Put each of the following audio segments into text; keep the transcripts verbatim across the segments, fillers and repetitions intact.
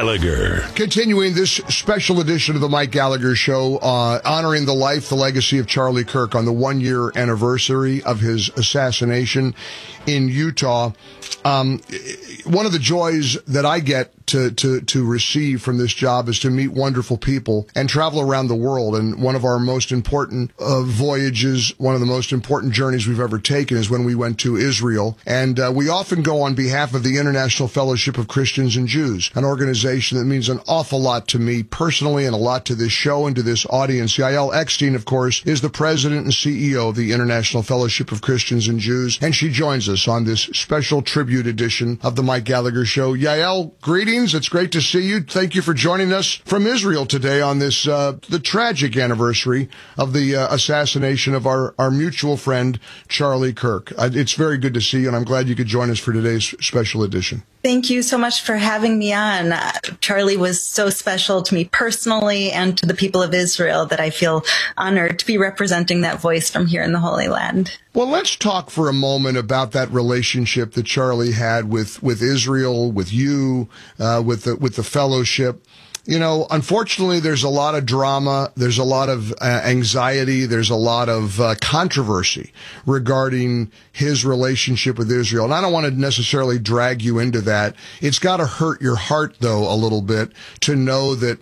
Gallagher. Continuing this special edition of the Mike Gallagher Show, uh, honoring the life, the legacy of Charlie Kirk on the one-year anniversary of his assassination in Utah. Um, one of the joys that I get to, to, to receive from this job is to meet wonderful people and travel around the world. And one of our most important uh, voyages, one of the most important journeys we've ever taken is when we went to Israel. And uh, we often go on behalf of the International Fellowship of Christians and Jews, an organization that means an awful lot to me personally and a lot to this show and to this audience. Yael Eckstein, of course, is the president and C E O of the International Fellowship of Christians and Jews, and she joins us on this special tribute edition of the Mike Gallagher Show. Yael, greetings. It's great to see you. Thank you for joining us from Israel today on this, uh, the tragic anniversary of the uh, assassination of our, our mutual friend, Charlie Kirk. Uh, it's very good to see you, and I'm glad you could join us for today's special edition. Thank you so much for having me on. Uh, Charlie was so special to me personally and to the people of Israel that I feel honored to be representing that voice from here in the Holy Land. Well, let's talk for a moment about that relationship that Charlie had with, with Israel, with you, uh, with the, with the fellowship. You know, unfortunately, there's a lot of drama. There's a lot of uh, anxiety. There's a lot of uh, controversy regarding his relationship with Israel. And I don't want to necessarily drag you into that. It's got to hurt your heart, though, a little bit to know that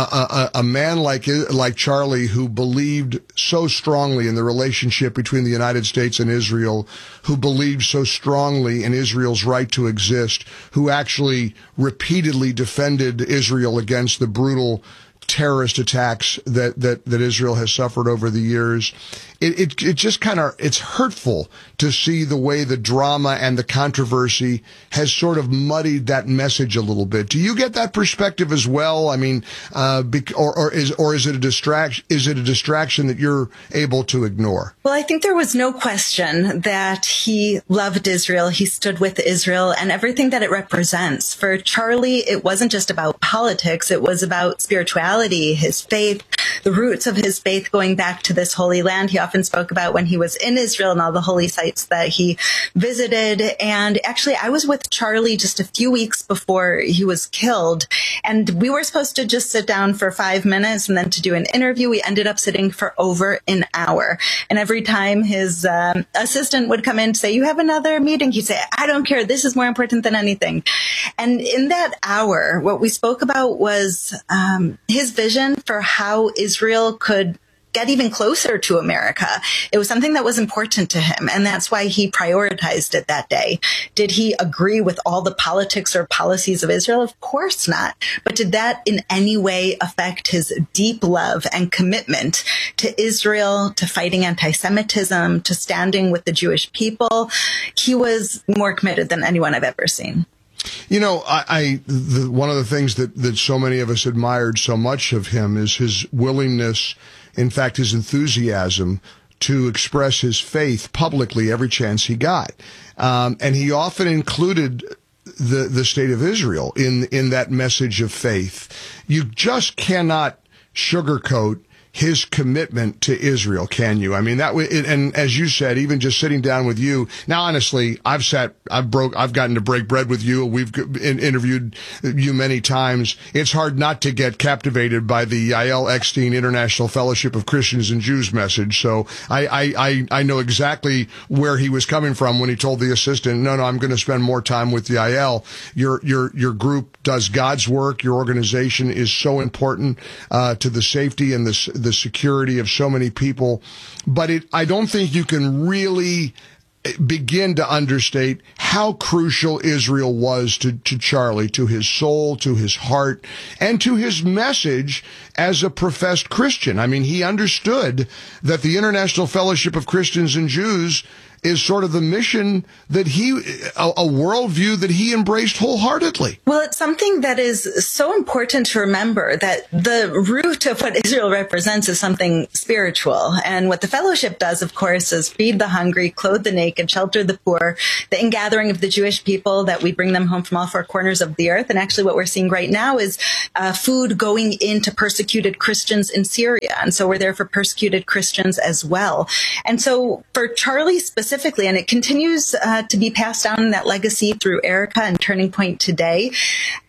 a, a, a man like like Charlie, who believed so strongly in the relationship between the United States and Israel, who believed so strongly in Israel's right to exist, who actually repeatedly defended Israel against the brutal terrorist attacks that, that, that Israel has suffered over the years. It, it, it just kind of, it's hurtful to see the way the drama and the controversy has sort of muddied that message a little bit. Do you get that perspective as well? I mean, uh, bec- or, or is, or is it a distraction, is it a distraction that you're able to ignore? Well, I think there was no question that he loved Israel. He stood with Israel and everything that it represents. For Charlie, it wasn't just about politics. It was about spirituality, his faith, the roots of his faith going back to this Holy Land. He often spoke about when he was in Israel and all the holy sites that he visited. And actually, I was with Charlie just a few weeks before he was killed. And we were supposed to just sit down for five minutes and then to do an interview. We ended up sitting for over an hour. And every time his um, assistant would come in and say, "You have another meeting," he'd say, "I don't care. This is more important than anything." And in that hour, what we spoke about was um, his vision for how Israel could get even closer to America. It was something that was important to him, and that's why he prioritized it that day. Did he agree with all the politics or policies of Israel? Of course not. But did that in any way affect his deep love and commitment to Israel, to fighting anti-Semitism, to standing with the Jewish people? He was more committed than anyone I've ever seen. You know, I, I the, one of the things that, that so many of us admired so much of him is his willingness, in fact, his enthusiasm to express his faith publicly every chance he got. Um, and he often included the, the state of Israel in, in that message of faith. You just cannot sugarcoat his commitment to Israel, can you? I mean, that w- and as you said, even just sitting down with you. Now, honestly, I've sat, I've broke, I've gotten to break bread with you. We've in, interviewed you many times. It's hard not to get captivated by the Yael Eckstein International Fellowship of Christians and Jews message. So I, I, I, I know exactly where he was coming from when he told the assistant, no, no, I'm going to spend more time with Yael. Your, your, your group does God's work. Your organization is so important, uh, to the safety and the, the security of so many people. But it, I don't think you can really begin to understate how crucial Israel was to, to Charlie, to his soul, to his heart, and to his message as a professed Christian. I mean, he understood that the International Fellowship of Christians and Jews is sort of the mission that he, a, a worldview that he embraced wholeheartedly. Well, it's something that is so important to remember, that the root of what Israel represents is something spiritual. And what the fellowship does, of course, is feed the hungry, clothe the naked, shelter the poor, the ingathering of the Jewish people, that we bring them home from all four corners of the earth. And actually what we're seeing right now is uh, food going into persecuted Christians in Syria. And so we're there for persecuted Christians as well. And so for Charlie specifically, Specifically, and it continues uh, to be passed down in that legacy through Erica and Turning Point today.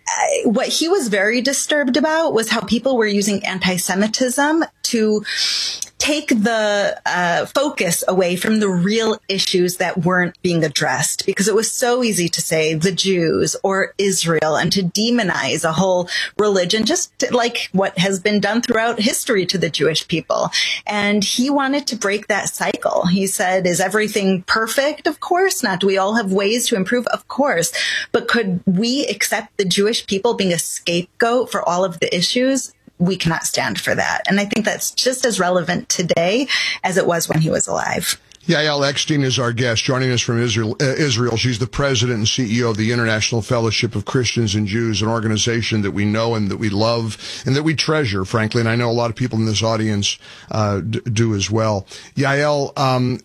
what he was very disturbed about was how people were using anti-Semitism to take the uh, focus away from the real issues that weren't being addressed, because it was so easy to say the Jews or Israel and to demonize a whole religion, just like what has been done throughout history to the Jewish people. And he wanted to break that cycle. He said, is everything perfect? Of course not. Do we all have ways to improve? Of course. But could we accept the Jewish people being a scapegoat for all of the issues? We cannot stand for that. And I think that's just as relevant today as it was when he was alive. Yael Eckstein is our guest, joining us from Israel. Uh, Israel. She's the president and C E O of the International Fellowship of Christians and Jews, an organization that we know and that we love and that we treasure, frankly. And I know a lot of people in this audience uh, d- do as well. Yael, um,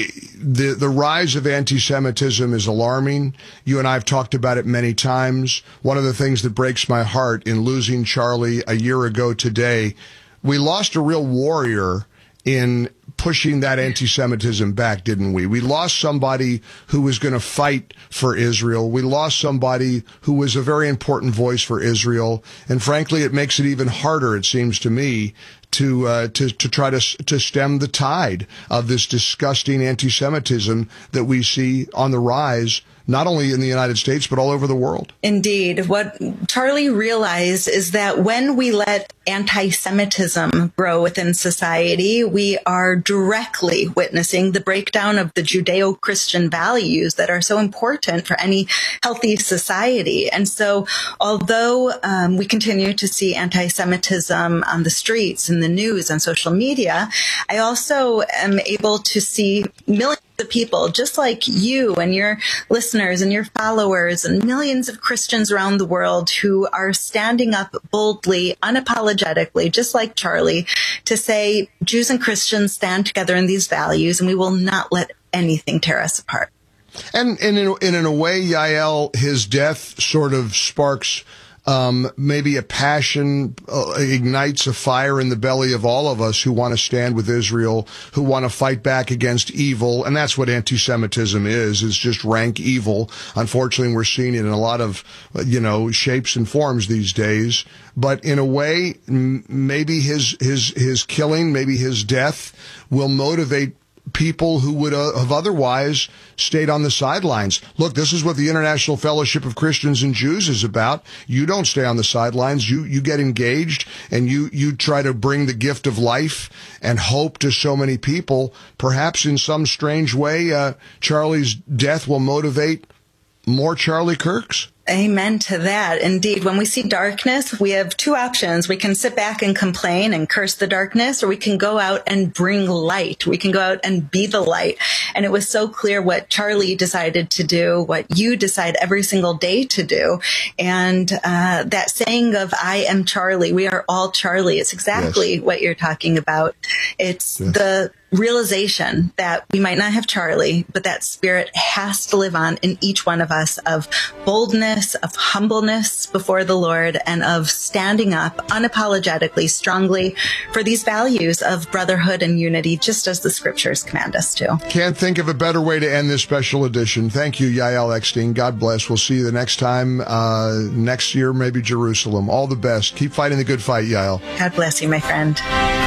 the the rise of anti-Semitism is alarming. You and I have talked about it many times. One of the things that breaks my heart in losing Charlie a year ago today, we lost a real warrior in pushing that anti-Semitism back, didn't we? We lost somebody who was going to fight for Israel. We lost somebody who was a very important voice for Israel. And frankly, it makes it even harder, it seems to me, to uh, to to try to to stem the tide of this disgusting anti-Semitism that we see on the rise, not only in the United States, but all over the world. Indeed. What Charlie realized is that when we let anti-Semitism grow within society, we are directly witnessing the breakdown of the Judeo-Christian values that are so important for any healthy society. And so although um, we continue to see anti-Semitism on the streets, in the news, on social media, I also am able to see millions of people just like you and your listeners and your followers and millions of Christians around the world who are standing up boldly, unapologetically, just like Charlie, to say Jews and Christians stand together in these values and we will not let anything tear us apart. And, and in, in, in a way, Yael, his death sort of sparks Um, maybe a passion, uh, ignites a fire in the belly of all of us who want to stand with Israel, who want to fight back against evil. And that's what anti-Semitism is. It's just rank evil. Unfortunately, we're seeing it in a lot of, you know, shapes and forms these days. But in a way, m- maybe his, his, his killing, maybe his death will motivate people who would uh, have otherwise stayed on the sidelines. Look, this is what the International Fellowship of Christians and Jews is about. You don't stay on the sidelines. You you get engaged and you you try to bring the gift of life and hope to so many people. Perhaps in some strange way, uh, Charlie's death will motivate more Charlie Kirks. Amen to that. Indeed, when we see darkness, we have two options. We can sit back and complain and curse the darkness, or we can go out and bring light. We can go out and be the light. And it was so clear what Charlie decided to do, what you decide every single day to do. And uh, that saying of, I am Charlie, we are all Charlie, it's exactly yes. what you're talking about. It's yes. the realization that we might not have Charlie, but that spirit has to live on in each one of us of boldness, of humbleness before the Lord, and of standing up unapologetically, strongly for these values of brotherhood and unity, just as the scriptures command us to. Can't think of a better way to end this special edition. Thank you, Yael Eckstein. God bless. We'll see you the next time, uh, next year, maybe Jerusalem. All the best. Keep fighting the good fight, Yael. God bless you, my friend.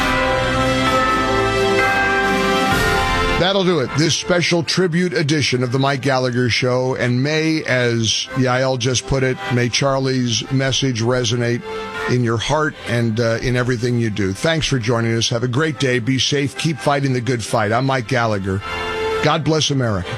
That'll do it. This special tribute edition of the Mike Gallagher Show. And may, as Yael just put it, may Charlie's message resonate in your heart and uh, in everything you do. Thanks for joining us. Have a great day. Be safe. Keep fighting the good fight. I'm Mike Gallagher. God bless America.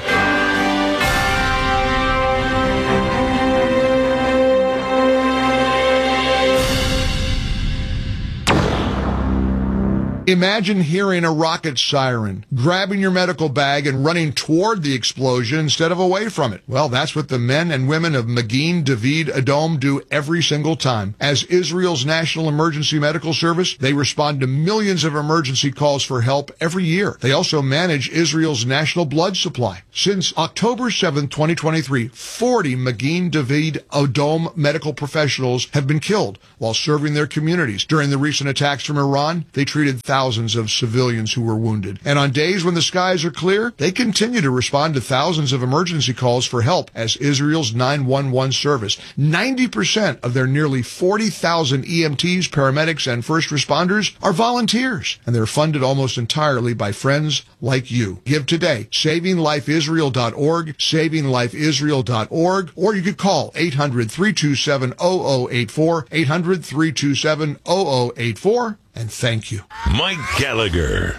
Imagine hearing a rocket siren, grabbing your medical bag and running toward the explosion instead of away from it. Well, that's what the men and women of Magen David Adom do every single time. As Israel's National Emergency Medical Service, they respond to millions of emergency calls for help every year. They also manage Israel's national blood supply. Since October seventh, twenty twenty-three, forty Magen David Adom medical professionals have been killed while serving their communities. During the recent attacks from Iran, they treated thousands thousands of civilians who were wounded. And on days when the skies are clear, they continue to respond to thousands of emergency calls for help as Israel's nine one one service. ninety percent of their nearly forty thousand E M Ts, paramedics, and first responders are volunteers, and they're funded almost entirely by friends like you. Give today. saving life israel dot org, saving life israel dot org, or you could call eight hundred, three two seven, zero zero eight four, eight hundred, three two seven, zero zero eight four, and thank you. Mike Gallagher.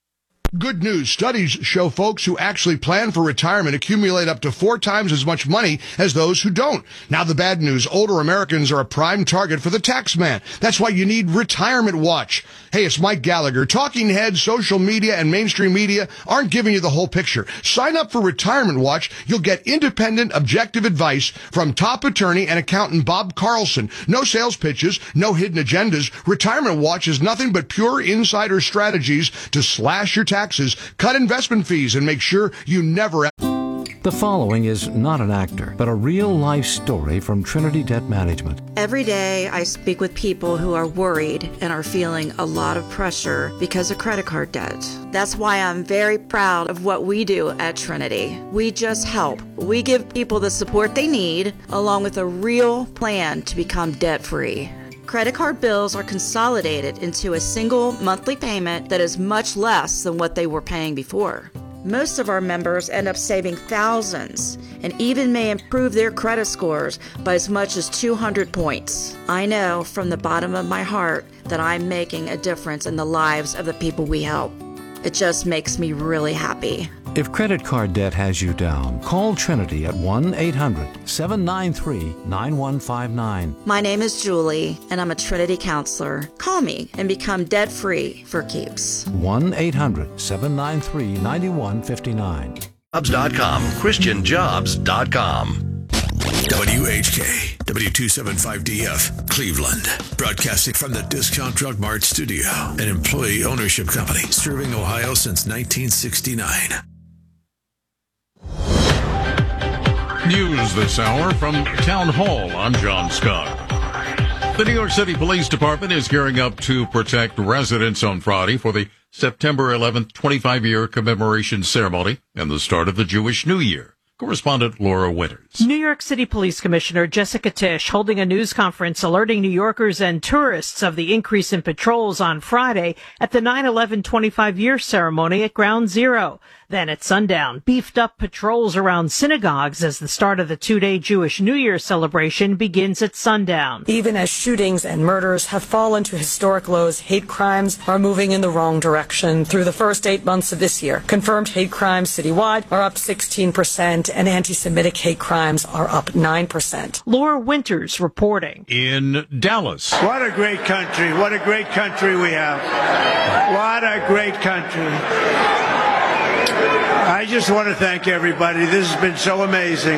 Good news. Studies show folks who actually plan for retirement accumulate up to four times as much money as those who don't. Now the bad news, older Americans are a prime target for the tax man. That's why you need Retirement Watch. Hey, it's Mike Gallagher. Talking heads, social media, and mainstream media aren't giving you the whole picture. Sign up for Retirement Watch. You'll get independent, objective advice from top attorney and accountant Bob Carlson. No sales pitches, no hidden agendas. Retirement Watch is nothing but pure insider strategies to slash your taxes. Taxes, cut investment fees, and make sure you never... The following is not an actor, but a real-life story from Trinity Debt Management. Every day I speak with people who are worried and are feeling a lot of pressure because of credit card debt. That's why I'm very proud of what we do at Trinity. We just help. We give people the support they need, along with a real plan to become debt-free. Credit card bills are consolidated into a single monthly payment that is much less than what they were paying before. Most of our members end up saving thousands and even may improve their credit scores by as much as two hundred points. I know from the bottom of my heart that I'm making a difference in the lives of the people we help. It just makes me really happy. If credit card debt has you down, call Trinity at one eight hundred, seven nine three, nine one five nine. My name is Julie, and I'm a Trinity counselor. Call me and become debt-free for keeps. one eight hundred, seven nine three, nine one five nine. Jobs dot com, Christian Jobs dot com. W H K, W two seventy-five D F, Cleveland. Broadcasting from the Discount Drug Mart studio, an employee ownership company serving Ohio since nineteen sixty-nine. News this hour from Town Hall. I'm John Scott. The New York City Police Department is gearing up to protect residents on Friday for the September eleventh twenty-five year commemoration ceremony and the start of the Jewish New Year. Correspondent Laura Winters. New York City Police Commissioner Jessica Tisch holding a news conference alerting New Yorkers and tourists of the increase in patrols on Friday at the nine eleven twenty-five year ceremony at Ground Zero. Then at sundown, beefed up patrols around synagogues as the start of the two-day Jewish New Year celebration begins at sundown. Even as shootings and murders have fallen to historic lows, hate crimes are moving in the wrong direction. Through the first eight months of this year, confirmed hate crimes citywide are up sixteen percent and anti-Semitic hate crimes are up nine percent. Laura Winters reporting. In Dallas. What a great country. What a great country we have. What a great country. I just want to thank everybody. This has been so amazing.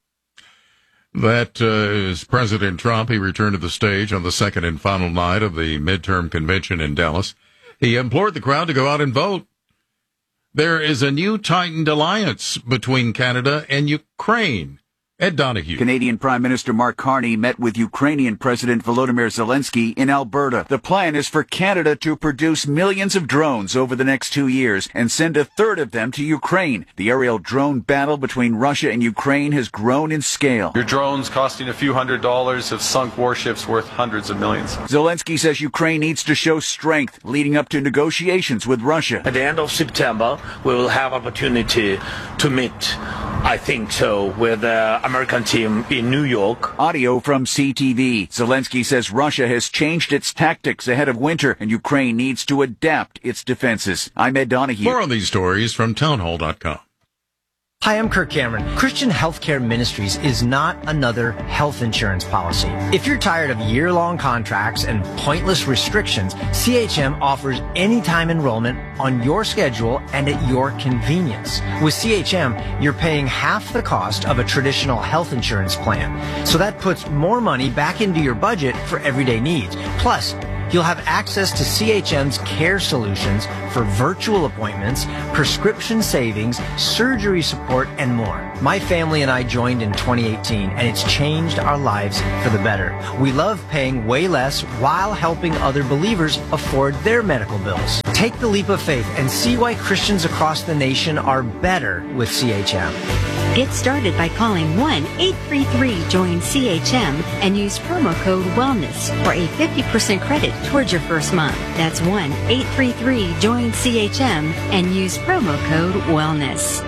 That uh, is President Trump. He returned to the stage on the second and final night of the midterm convention in Dallas. He implored the crowd to go out and vote. There is a new tightened alliance between Canada and Ukraine. Ed Donahue. Canadian Prime Minister Mark Carney met with Ukrainian President Volodymyr Zelensky in Alberta. The plan is for Canada to produce millions of drones over the next two years and send a third of them to Ukraine. The aerial drone battle between Russia and Ukraine has grown in scale. Your drones costing a few hundred dollars have sunk warships worth hundreds of millions. Zelensky says Ukraine needs to show strength leading up to negotiations with Russia. At the end of September, we will have opportunity to meet, I think so, with the American team in New York. Audio from C T V. Zelensky says Russia has changed its tactics ahead of winter and Ukraine needs to adapt its defenses. I'm Ed Donahue. More on these stories from townhall dot com. Hi, I'm Kirk Cameron. Christian Healthcare Ministries is not another health insurance policy. If you're tired of year-long contracts and pointless restrictions, C H M offers anytime enrollment on your schedule and at your convenience. With C H M, you're paying half the cost of a traditional health insurance plan. So that puts more money back into your budget for everyday needs. Plus, You'll have access to C H M's care solutions for virtual appointments, prescription savings, surgery support, and more. My family and I joined in twenty eighteen, and it's changed our lives for the better. We love paying way less while helping other believers afford their medical bills. Take the leap of faith and see why Christians across the nation are better with C H M. Get started by calling one eight three three join C H M and use promo code WELLNESS for a fifty percent credit towards your first month. That's one eight three three join C H M and use promo code WELLNESS.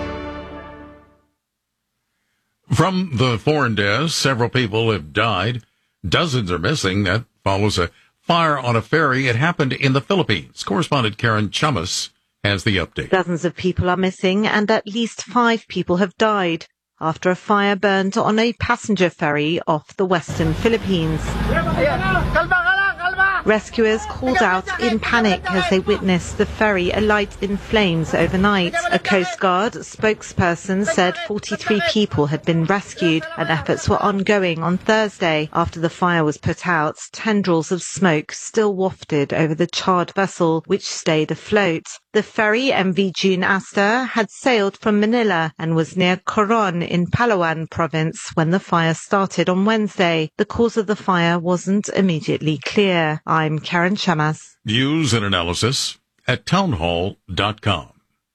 From the foreign desk, several people have died. Dozens are missing. That follows a fire on a ferry. It happened in the Philippines. Correspondent Karen Chamas has the update. Dozens of people are missing and at least five people have died after a fire burned on a passenger ferry off the western Philippines. Rescuers called out in panic as they witnessed the ferry alight in flames overnight. A Coast Guard spokesperson said forty-three people had been rescued and efforts were ongoing on Thursday. After the fire was put out, tendrils of smoke still wafted over the charred vessel, which stayed afloat. The ferry M V June Asta had sailed from Manila and was near Coron in Palawan province when the fire started on Wednesday. The cause of the fire wasn't immediately clear. I'm Karen Chamas. Views and analysis at townhall dot com.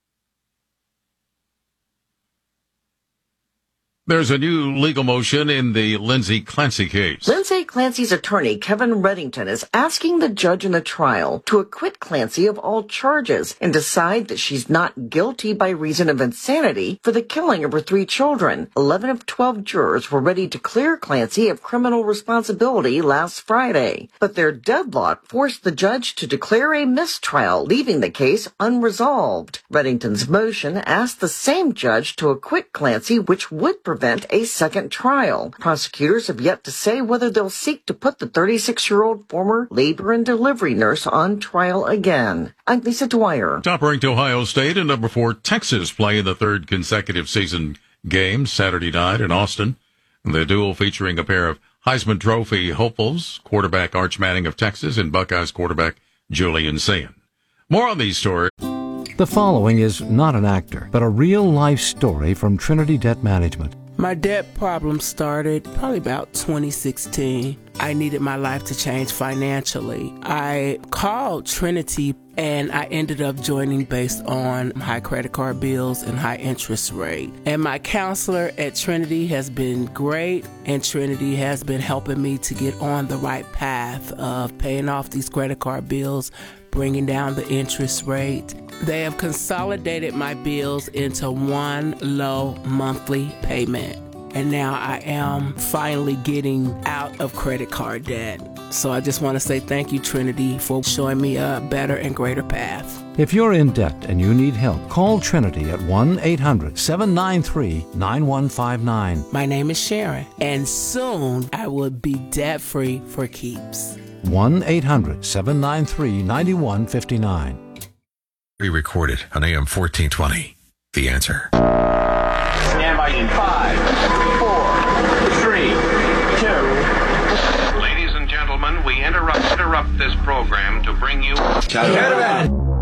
There's a new legal motion in the Lindsay Clancy case. Lindsay Clancy's attorney, Kevin Reddington, is asking the judge in the trial to acquit Clancy of all charges and decide that she's not guilty by reason of insanity for the killing of her three children. Eleven of twelve jurors were ready to clear Clancy of criminal responsibility last Friday, but their deadlock forced the judge to declare a mistrial, leaving the case unresolved. Reddington's motion asked the same judge to acquit Clancy, which would prevent a second trial. Prosecutors have yet to say whether they'll seek to put the thirty-six-year-old former labor and delivery nurse on trial again. I'm Lisa Dwyer. Top-ranked Ohio State and number four Texas play in the third consecutive season game Saturday night in Austin. The duel featuring a pair of Heisman Trophy hopefuls, quarterback Arch Manning of Texas and Buckeyes quarterback Julian Sayin. More on these stories. The following is not an actor, but a real-life story from Trinity Debt Management. My debt problem started probably about twenty sixteen. I needed my life to change financially. I called Trinity and I ended up joining based on high credit card bills and high interest rate. And my counselor at Trinity has been great, and Trinity has been helping me to get on the right path of paying off these credit card bills, bringing down the interest rate. They have consolidated my bills into one low monthly payment. And now I am finally getting out of credit card debt. So I just want to say thank you, Trinity, for showing me a better and greater path. If you're in debt and you need help, call Trinity at one eight hundred seven nine three nine one five nine. My name is Sharon, and soon I will be debt-free for keeps. one eight hundred seven nine three nine one five nine. Re-recorded on A M fourteen twenty. The Answer. Stand by in five, four, three, two. Ladies and gentlemen, we interrupt interrupt this program to bring you. Caravan.